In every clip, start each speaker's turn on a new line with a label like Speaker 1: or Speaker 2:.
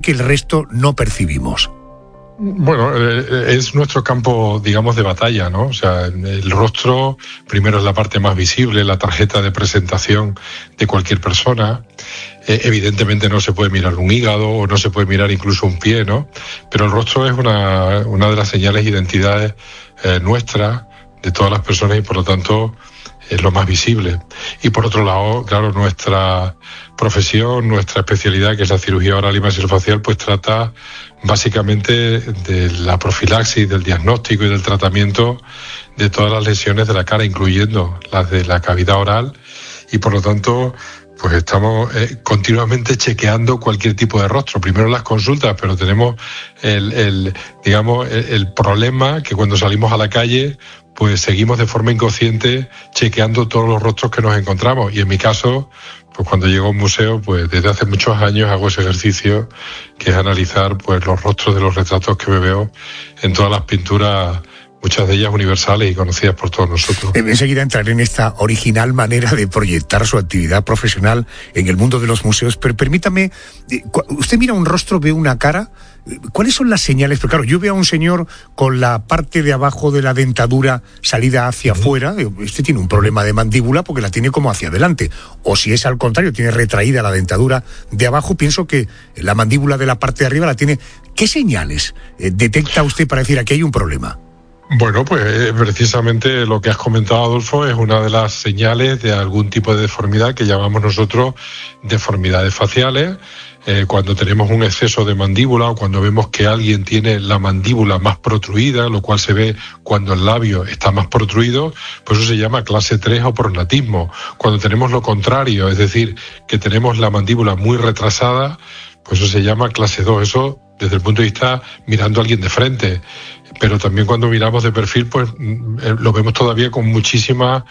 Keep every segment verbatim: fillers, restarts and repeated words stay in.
Speaker 1: que el resto no percibimos?
Speaker 2: Bueno, eh, es nuestro campo, digamos, de batalla, ¿no? O sea, el rostro, primero es la parte más visible, la tarjeta de presentación de cualquier persona. Eh, evidentemente no se puede mirar un hígado o no se puede mirar incluso un pie, ¿no? Pero el rostro es una, una de las señales de identidades eh, nuestras, de todas las personas, y por lo tanto es lo más visible. Y por otro lado, claro, nuestra profesión, nuestra especialidad, que es la cirugía oral y maxilofacial, pues trata básicamente de la profilaxis, del diagnóstico y del tratamiento de todas las lesiones de la cara, incluyendo las de la cavidad oral, y por lo tanto pues estamos eh, continuamente chequeando cualquier tipo de rostro. Primero las consultas, pero tenemos el, el digamos el, el problema que cuando salimos a la calle pues seguimos de forma inconsciente chequeando todos los rostros que nos encontramos. Y en mi caso, pues cuando llego a un museo, pues desde hace muchos años hago ese ejercicio, que es analizar pues los rostros de los retratos que me veo en todas las pinturas, muchas de ellas universales y conocidas por todos nosotros.
Speaker 1: Enseguida entraré en esta original manera de proyectar su actividad profesional en el mundo de los museos, pero permítame, usted mira un rostro, ve una cara, ¿cuáles son las señales? Porque claro, yo veo a un señor con la parte de abajo de la dentadura salida hacia afuera, este tiene un problema de mandíbula porque la tiene como hacia adelante, o si es al contrario, tiene retraída la dentadura de abajo, pienso que la mandíbula de la parte de arriba la tiene. ¿Qué señales eh, detecta usted para decir aquí hay un problema?
Speaker 2: Bueno, pues eh, precisamente lo que has comentado, Adolfo, es una de las señales de algún tipo de deformidad que llamamos nosotros deformidades faciales. Eh, cuando tenemos un exceso de mandíbula o cuando vemos que alguien tiene la mandíbula más protruida, lo cual se ve cuando el labio está más protruido, pues eso se llama clase tres o prognatismo. Cuando tenemos lo contrario, es decir, que tenemos la mandíbula muy retrasada, pues eso se llama clase dos. Eso desde el punto de vista mirando a alguien de frente. Pero también cuando miramos de perfil, pues lo vemos todavía con muchísima,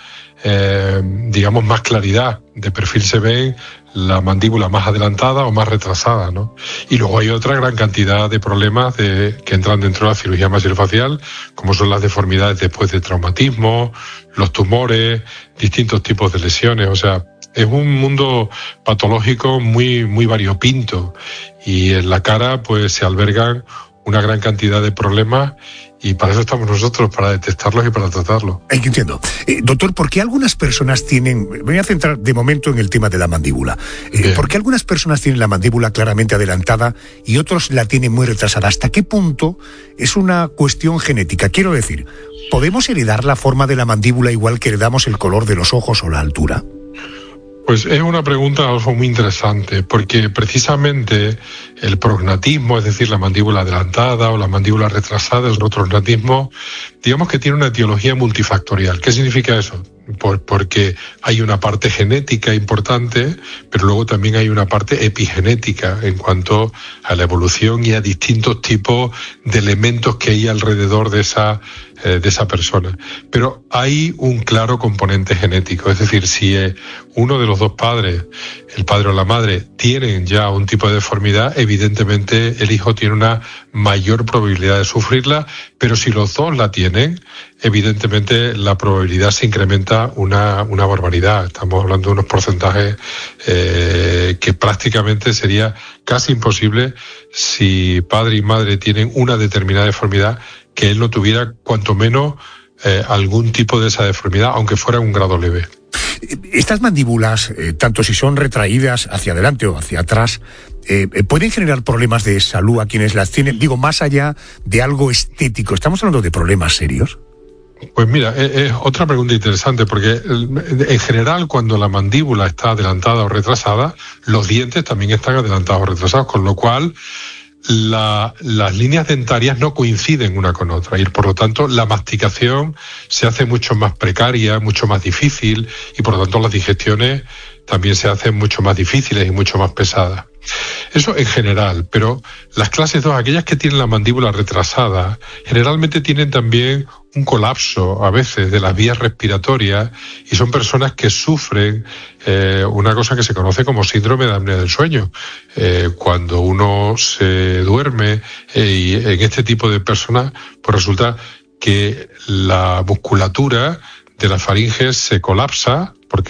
Speaker 2: eh, digamos, más claridad. De perfil se ve la mandíbula más adelantada o más retrasada, ¿no? Y luego hay otra gran cantidad de problemas de, que entran dentro de la cirugía maxilofacial, como son las deformidades después de traumatismo, los tumores, distintos tipos de lesiones. O sea, es un mundo patológico muy, muy variopinto, y en la cara pues se albergan una gran cantidad de problemas, y para eso estamos nosotros, para detectarlos y para tratarlos.
Speaker 1: Entiendo. Eh, doctor, ¿por qué algunas personas tienen... Me voy a centrar de momento en el tema de la mandíbula. Eh, ¿Por qué algunas personas tienen la mandíbula claramente adelantada y otros la tienen muy retrasada? ¿Hasta qué punto es una cuestión genética? Quiero decir, ¿podemos heredar la forma de la mandíbula igual que heredamos el color de los ojos o la altura?
Speaker 2: Pues es una pregunta, Adolfo, muy interesante, porque precisamente el prognatismo, es decir, la mandíbula adelantada o la mandíbula retrasada, el retrognatismo, digamos que tiene una etiología multifactorial. ¿Qué significa eso? Por, porque hay una parte genética importante, pero luego también hay una parte epigenética en cuanto a la evolución y a distintos tipos de elementos que hay alrededor de esa eh, de esa persona. Pero hay un claro componente genético, es decir, si eh, uno de los dos padres, el padre o la madre, tienen ya un tipo de deformidad, evidentemente el hijo tiene una mayor probabilidad de sufrirla, pero si los dos la tienen, evidentemente la probabilidad se incrementa una, una barbaridad. Estamos hablando de unos porcentajes eh, que prácticamente sería casi imposible, si padre y madre tienen una determinada deformidad, que él no tuviera cuanto menos eh, algún tipo de esa deformidad, aunque fuera un grado leve.
Speaker 1: Estas mandíbulas, eh, tanto si son retraídas hacia adelante o hacia atrás, eh, ¿pueden generar problemas de salud a quienes las tienen? Digo, más allá de algo estético, ¿estamos hablando de problemas serios?
Speaker 2: Pues mira, es, es otra pregunta interesante, porque en general cuando la mandíbula está adelantada o retrasada, los dientes también están adelantados o retrasados, con lo cual La, las líneas dentarias no coinciden una con otra, y por lo tanto la masticación se hace mucho más precaria, mucho más difícil, y por lo tanto las digestiones también se hacen mucho más difíciles y mucho más pesadas. Eso en general, pero las clases dos, aquellas que tienen la mandíbula retrasada, generalmente tienen también un colapso a veces de las vías respiratorias, y son personas que sufren eh, una cosa que se conoce como síndrome de apnea del sueño. Eh, cuando uno se duerme eh, y en este tipo de personas, pues resulta que la musculatura de la faringe se colapsa, porque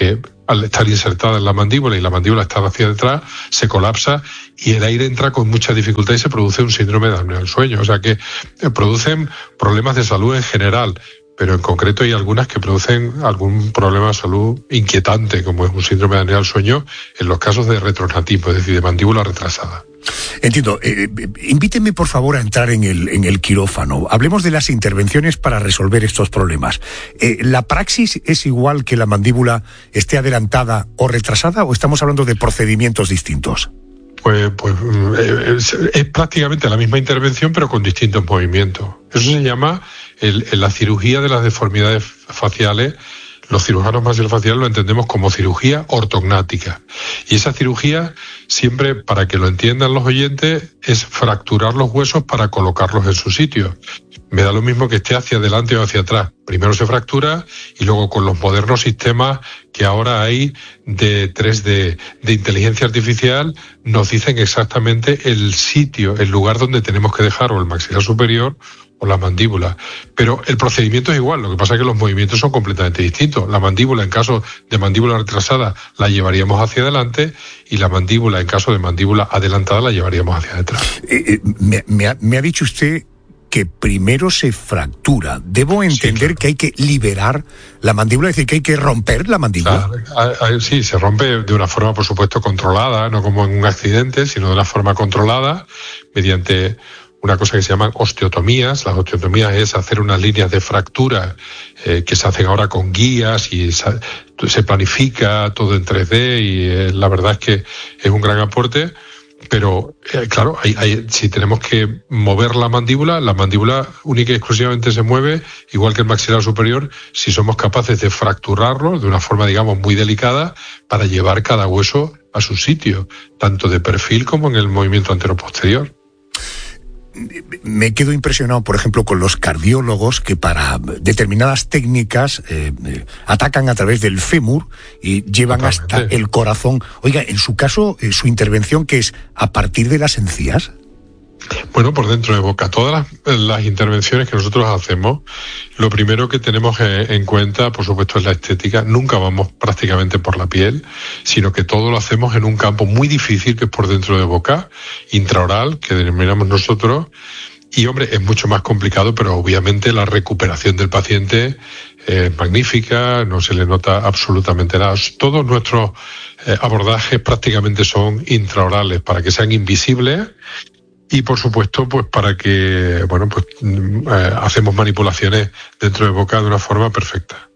Speaker 2: al estar insertada en la mandíbula y la mandíbula está hacia detrás, se colapsa y el aire entra con mucha dificultad y se produce un síndrome de apnea del sueño. O sea que producen problemas de salud en general, pero en concreto hay algunas que producen algún problema de salud inquietante, como es un síndrome de apnea del sueño, en los casos de retrognatismo, es decir, de mandíbula retrasada.
Speaker 1: Entiendo. Eh, invíteme, por favor, a entrar en el, en el quirófano. Hablemos de las intervenciones para resolver estos problemas. Eh, ¿La praxis es igual que la mandíbula esté adelantada o retrasada, o estamos hablando de procedimientos distintos?
Speaker 2: Pues, pues es, es prácticamente la misma intervención, pero con distintos movimientos. Eso se llama el, el, la cirugía de las deformidades faciales. Los cirujanos maxilofaciales lo entendemos como cirugía ortognática. Y esa cirugía, siempre, para que lo entiendan los oyentes, es fracturar los huesos para colocarlos en su sitio. Me da lo mismo que esté hacia adelante o hacia atrás. Primero se fractura y luego con los modernos sistemas que ahora hay de tres D, de inteligencia artificial, nos dicen exactamente el sitio, el lugar donde tenemos que dejar o el maxilar superior o la mandíbula. Pero el procedimiento es igual, lo que pasa es que los movimientos son completamente distintos. La mandíbula, en caso de mandíbula retrasada, la llevaríamos hacia adelante, y la mandíbula, en caso de mandíbula adelantada, la llevaríamos hacia detrás.
Speaker 1: Eh, eh, me, me, ha, me ha dicho usted que primero se fractura. ¿Debo entender sí, claro. que hay que liberar la mandíbula, es decir, que hay que romper la mandíbula?
Speaker 2: Claro, sí, se rompe de una forma, por supuesto, controlada, no como en un accidente, sino de una forma controlada, mediante una cosa que se llaman osteotomías. Las osteotomías es hacer unas líneas de fractura eh, que se hacen ahora con guías y se, se planifica todo en tres D y eh, la verdad es que es un gran aporte. Pero, eh, claro, hay, hay, si tenemos que mover la mandíbula, la mandíbula única y exclusivamente se mueve, igual que el maxilar superior, si somos capaces de fracturarlo de una forma, digamos, muy delicada para llevar cada hueso a su sitio, tanto de perfil como en el movimiento antero-posterior.
Speaker 1: Me quedo impresionado, por ejemplo, con los cardiólogos que para determinadas técnicas eh, eh, atacan a través del fémur y llevan Totalmente. hasta el corazón. Oiga, en su caso, eh, su intervención, ¿qué es? ¿A partir de las encías?
Speaker 2: Bueno, por dentro de boca. Todas las, las intervenciones que nosotros hacemos, lo primero que tenemos en cuenta, por supuesto, es la estética. Nunca vamos prácticamente por la piel, sino que todo lo hacemos en un campo muy difícil, que es por dentro de boca, intraoral, que denominamos nosotros. Y, hombre, es mucho más complicado, pero obviamente la recuperación del paciente es magnífica, no se le nota absolutamente nada. Todos nuestros eh, abordajes prácticamente son intraorales, para que sean invisibles. Y, por supuesto, pues para que, bueno, pues eh, hacemos manipulaciones dentro de boca de una forma perfecta.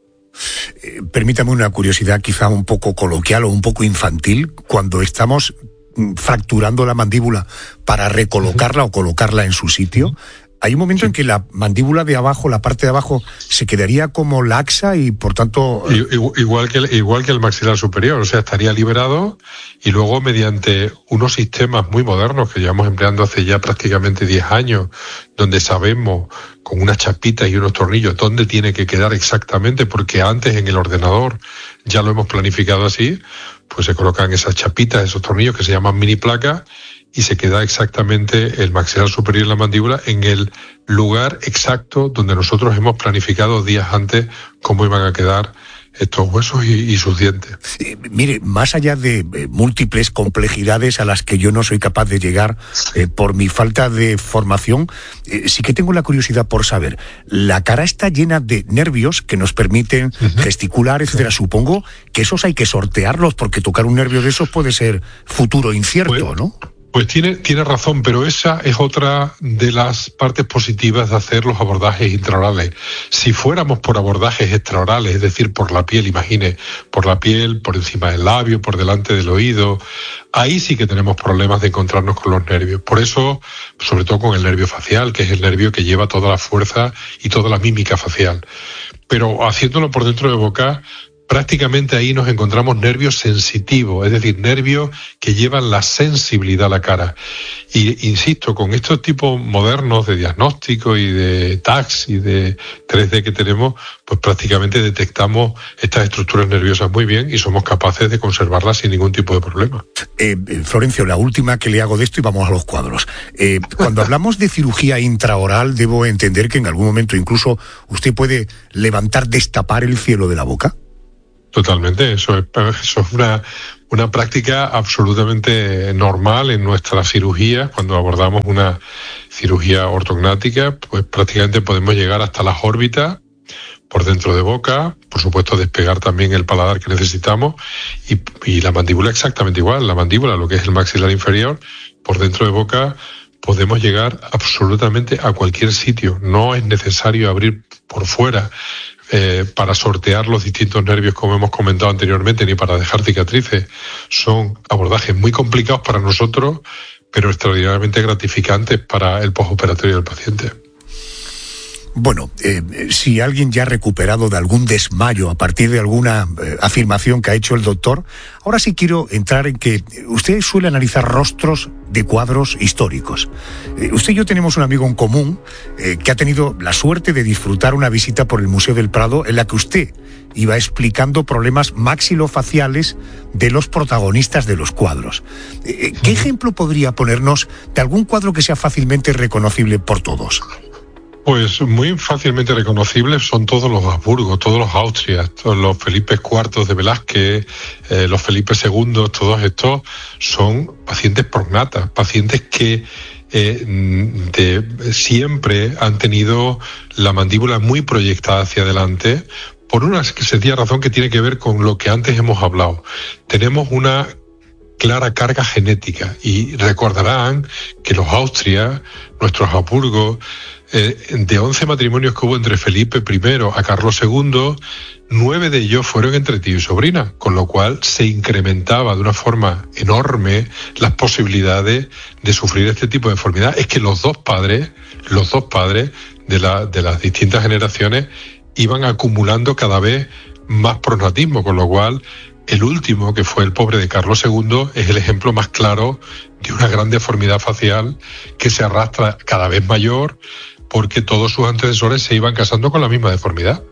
Speaker 1: Eh, permítame una curiosidad quizá un poco coloquial o un poco infantil. Cuando estamos fracturando la mandíbula para recolocarla uh-huh. o colocarla en su sitio, uh-huh. hay un momento sí. en que la mandíbula de abajo, la parte de abajo, se quedaría como laxa y, por tanto...
Speaker 2: Igual que, el, igual que el maxilar superior, o sea, estaría liberado y luego, mediante unos sistemas muy modernos que llevamos empleando hace ya prácticamente diez años, donde sabemos con unas chapitas y unos tornillos dónde tiene que quedar exactamente, porque antes en el ordenador ya lo hemos planificado así, pues se colocan esas chapitas, esos tornillos que se llaman mini placas, y se queda exactamente el maxilar superior y la mandíbula en el lugar exacto donde nosotros hemos planificado días antes cómo iban a quedar estos huesos y, y sus dientes.
Speaker 1: Eh, mire, más allá de eh, múltiples complejidades a las que yo no soy capaz de llegar eh, por mi falta de formación, eh, sí que tengo la curiosidad por saber. La cara está llena de nervios que nos permiten uh-huh. gesticular, etcétera. Uh-huh. Supongo que esos hay que sortearlos, porque tocar un nervio de esos puede ser futuro incierto, pues, ¿no?
Speaker 2: Pues tiene, tiene razón, pero esa es otra de las partes positivas de hacer los abordajes intraorales. Si fuéramos por abordajes extraorales, es decir, por la piel, imagine, por la piel, por encima del labio, por delante del oído, ahí sí que tenemos problemas de encontrarnos con los nervios. Por eso, sobre todo con el nervio facial, que es el nervio que lleva toda la fuerza y toda la mímica facial. Pero haciéndolo por dentro de boca, prácticamente ahí nos encontramos nervios sensitivos, es decir, nervios que llevan la sensibilidad a la cara. Y insisto, con estos tipos modernos de diagnóstico y de tags y de tres D que tenemos, pues prácticamente detectamos estas estructuras nerviosas muy bien y somos capaces de conservarlas sin ningún tipo de problema.
Speaker 1: Eh, Florencio, la última que le hago de esto y vamos a los cuadros. Eh, cuando hablamos de cirugía intraoral, debo entender que en algún momento incluso usted puede levantar, destapar el cielo de la boca.
Speaker 2: Totalmente, eso es, eso es una, una práctica absolutamente normal en nuestras cirugías. Cuando abordamos una cirugía ortognática, pues prácticamente podemos llegar hasta las órbitas por dentro de boca, por supuesto despegar también el paladar que necesitamos, y, y la mandíbula exactamente igual, la mandíbula, lo que es el maxilar inferior, por dentro de boca podemos llegar absolutamente a cualquier sitio. No es necesario abrir por fuera eh, para sortear los distintos nervios, como hemos comentado anteriormente, ni para dejar cicatrices. Son abordajes muy complicados para nosotros, pero extraordinariamente gratificantes para el postoperatorio del paciente.
Speaker 1: Bueno, eh, si alguien ya ha recuperado de algún desmayo a partir de alguna eh, afirmación que ha hecho el doctor, ahora sí quiero entrar en que usted suele analizar rostros de cuadros históricos. Eh, usted y yo tenemos un amigo en común eh, que ha tenido la suerte de disfrutar una visita por el Museo del Prado en la que usted iba explicando problemas maxilofaciales de los protagonistas de los cuadros. Eh, ¿Qué ejemplo podría ponernos de algún cuadro que sea fácilmente reconocible por todos?
Speaker 2: Pues muy fácilmente reconocibles son todos los Habsburgo, todos los Austrias, todos los Felipe cuartos de Velázquez, eh, los Felipe segundos, todos estos son pacientes prognatas, pacientes que eh, de, siempre han tenido la mandíbula muy proyectada hacia adelante, por una sencilla razón que tiene que ver con lo que antes hemos hablado. Tenemos una clara carga genética y recordarán que los Austrias, nuestros Habsburgo, Eh, de once matrimonios que hubo entre Felipe primero a Carlos segundo, nueve de ellos fueron entre tío y sobrina, con lo cual se incrementaba de una forma enorme las posibilidades de sufrir este tipo de deformidad. Es que los dos padres, los dos padres de, la, de las distintas generaciones iban acumulando cada vez más prognatismo, con lo cual el último, que fue el pobre de Carlos segundo, es el ejemplo más claro de una gran deformidad facial que se arrastra cada vez mayor, porque todos sus antecesores se iban casando con la misma deformidad.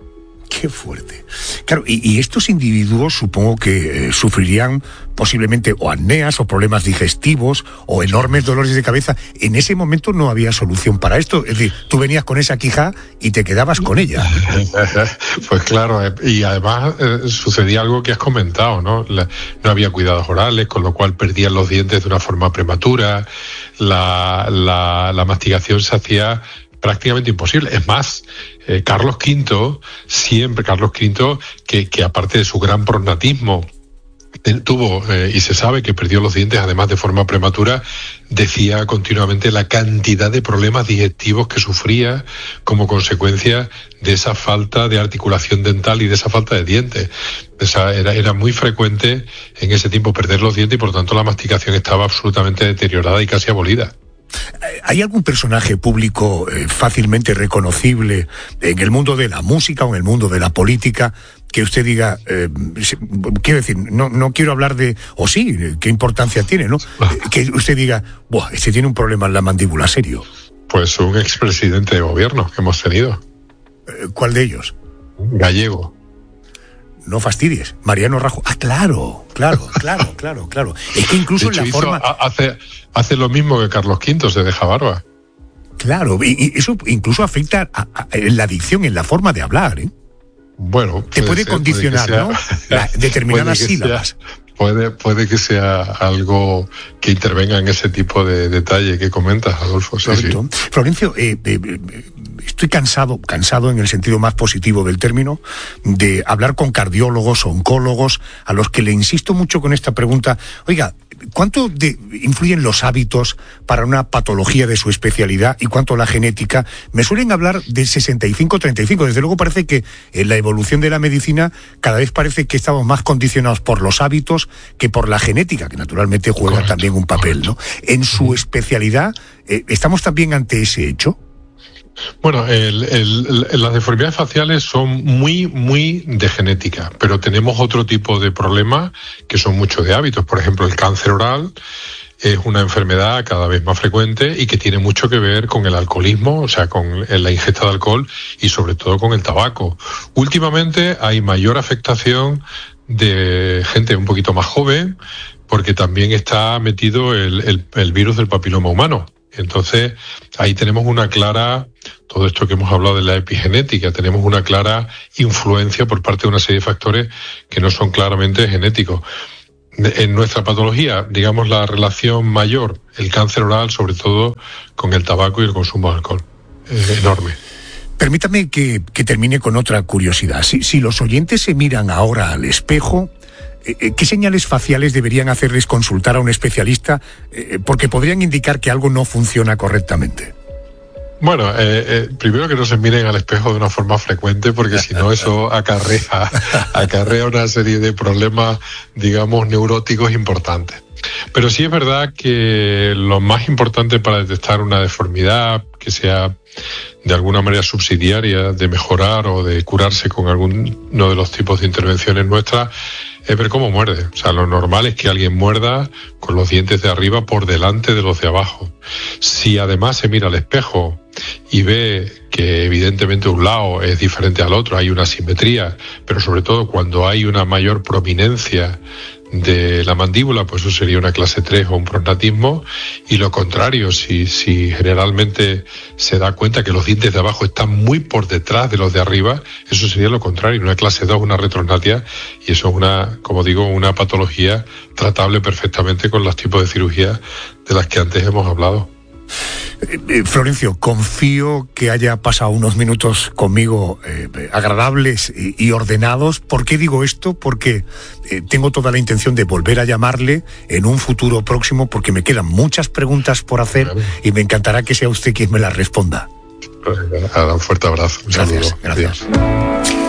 Speaker 1: Qué fuerte. Claro, y, y estos individuos supongo que eh, sufrirían posiblemente o apneas o problemas digestivos o enormes dolores de cabeza. En ese momento no había solución para esto. Es decir, tú venías con esa quija y te quedabas con ella.
Speaker 2: Pues claro, y además eh, sucedía algo que has comentado, ¿no? La, no había cuidados orales, con lo cual perdían los dientes de una forma prematura, la, la, la masticación se hacía prácticamente imposible. Es más, eh, Carlos quinto, siempre Carlos quinto, que, que aparte de su gran prognatismo, tuvo, eh, y se sabe que perdió los dientes además de forma prematura, decía continuamente la cantidad de problemas digestivos que sufría como consecuencia de esa falta de articulación dental y de esa falta de dientes. O sea, era, era muy frecuente en ese tiempo perder los dientes y por tanto la masticación estaba absolutamente deteriorada y casi abolida.
Speaker 1: ¿Hay algún personaje público eh, fácilmente reconocible en el mundo de la música o en el mundo de la política que usted diga, eh, quiero decir, no, no quiero hablar de, o sí, qué importancia tiene, ¿no? Eh, que usted diga, buah, este tiene un problema en la mandíbula, serio.
Speaker 2: Pues un expresidente de gobierno que hemos tenido.
Speaker 1: Eh, ¿Cuál de ellos?
Speaker 2: Gallego.
Speaker 1: No fastidies, Mariano Rajoy. Ah, claro, claro, claro, claro, claro. Es que incluso
Speaker 2: de hecho,
Speaker 1: en la forma...
Speaker 2: Hace, hace lo mismo que Carlos quinto, se deja barba.
Speaker 1: Claro, y, y eso incluso afecta a, a, en la dicción, en la forma de hablar, ¿eh?
Speaker 2: Bueno,
Speaker 1: te puede ser, condicionar, puede sea, ¿no? La, determinadas puede sílabas.
Speaker 2: Sea, puede, puede que sea algo que intervenga en ese tipo de detalle que comentas, Adolfo. Sí, sí.
Speaker 1: Florencio, eh, eh, estoy cansado, cansado en el sentido más positivo del término, de hablar con cardiólogos o oncólogos a los que le insisto mucho con esta pregunta. Oiga, ¿cuánto de, influyen los hábitos para una patología de su especialidad y cuánto la genética? Me suelen hablar de sesenta y cinco treinta y cinco. Desde luego parece que en la evolución de la medicina cada vez parece que estamos más condicionados por los hábitos que por la genética, que naturalmente juega correcto, también un papel, ¿no? En su especialidad, eh, ¿estamos también ante ese hecho?
Speaker 2: Bueno, el, el, el, las deformidades faciales son muy, muy de genética, pero tenemos otro tipo de problemas que son mucho de hábitos. Por ejemplo, el cáncer oral es una enfermedad cada vez más frecuente y que tiene mucho que ver con el alcoholismo, o sea, con la ingesta de alcohol y sobre todo con el tabaco. Últimamente hay mayor afectación de gente un poquito más joven porque también está metido el, el, el virus del papiloma humano. Entonces, ahí tenemos una clara todo esto que hemos hablado de la epigenética. Tenemos una clara influencia por parte de una serie de factores que no son claramente genéticos. En nuestra patología, digamos, la relación mayor, el cáncer oral, sobre todo con el tabaco y el consumo de alcohol, es enorme.
Speaker 1: Permítame que, que termine con otra curiosidad. Si, si los oyentes se miran ahora al espejo, eh, ¿qué señales faciales deberían hacerles consultar a un especialista? Eh, porque podrían indicar que algo no funciona correctamente.
Speaker 2: Bueno, eh, eh, primero que no se miren al espejo de una forma frecuente, porque si no eso acarrea, acarrea una serie de problemas, digamos, neuróticos importantes. Pero sí es verdad que lo más importante para detectar una deformidad que sea de alguna manera subsidiaria de mejorar o de curarse con alguno de los tipos de intervenciones nuestras es ver cómo muerde. O sea, lo normal es que alguien muerda con los dientes de arriba por delante de los de abajo. Si además se mira al espejo y ve que evidentemente un lado es diferente al otro, hay una simetría, pero sobre todo cuando hay una mayor prominencia de la mandíbula, pues eso sería una clase tres o un prognatismo, y lo contrario, si, si generalmente se da cuenta que los dientes de abajo están muy por detrás de los de arriba, eso sería lo contrario, una clase dos, una retrognatia, y eso es una, como digo, una patología tratable perfectamente con los tipos de cirugía de las que antes hemos hablado.
Speaker 1: Eh, eh, Florencio, confío que haya pasado unos minutos conmigo eh, agradables y, y ordenados. ¿Por qué digo esto? Porque eh, tengo toda la intención de volver a llamarle en un futuro próximo, porque me quedan muchas preguntas por hacer, claro, y me encantará que sea usted quien me las responda.
Speaker 2: Un fuerte abrazo. Un
Speaker 1: gracias,
Speaker 2: saludo.
Speaker 1: Gracias.
Speaker 2: Adiós.